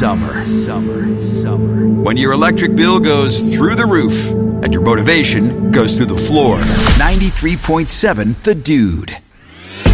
summer. When your electric bill goes through the roof and your motivation goes through the floor. 93.7 The Dude.